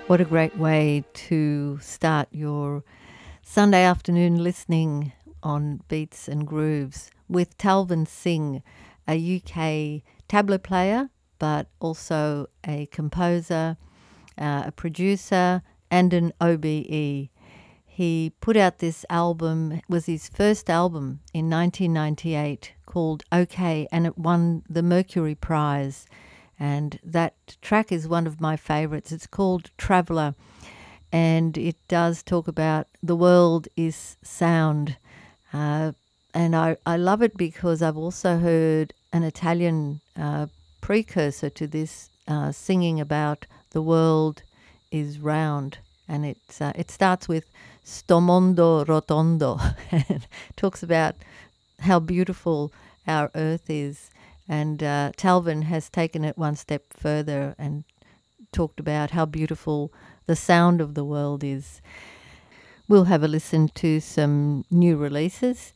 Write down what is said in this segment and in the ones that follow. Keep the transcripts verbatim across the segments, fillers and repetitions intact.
What a great way to start your Sunday afternoon listening on Beats and Grooves with Talvin Singh, a U K tabla player, but also a composer, uh, a producer, and an O B E. He put out this album, it was his first album in nineteen ninety-eight called OK, and it won the Mercury Prize. And that track is one of my favorites. It's called Traveller, and it does talk about the world is sound. Uh, and I, I love it because I've also heard an Italian uh, precursor to this uh, singing about the world is round. And it's, uh, it starts with Sto mondo rotondo and talks about how beautiful our earth is. And uh, Talvin has taken it one step further and talked about how beautiful the sound of the world is. We'll have a listen to some new releases.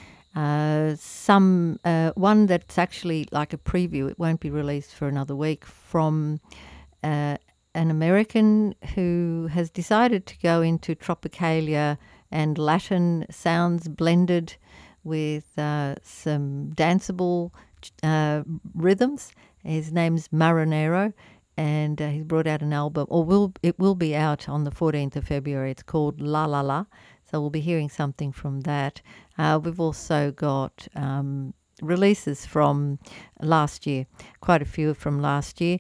Uh, some uh, one that's actually like a preview. It won't be released for another week, from uh, an American who has decided to go into Tropicalia and Latin sounds blended with uh, some danceable Uh, rhythms. His name's Marinero, and uh, he's brought out an album, or will it will be out on the fourteenth of February. It's called La La La, so we'll be hearing something from that. Uh, we've also got um, releases from last year, quite a few from last year,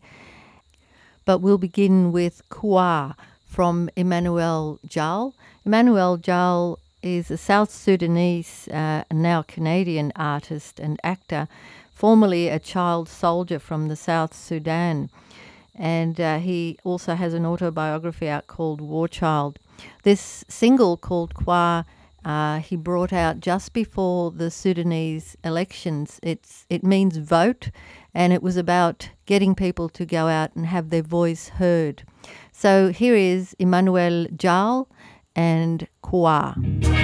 but we'll begin with Kwa from Emmanuel Jal. Emmanuel Jal is a South Sudanese, uh, now Canadian artist and actor, formerly a child soldier from the South Sudan. And uh, he also has an autobiography out called War Child. This single called Kwa, uh, he brought out just before the Sudanese elections. It's It means vote, and it was about getting people to go out and have their voice heard. So here is Emmanuel Jal and Kwa.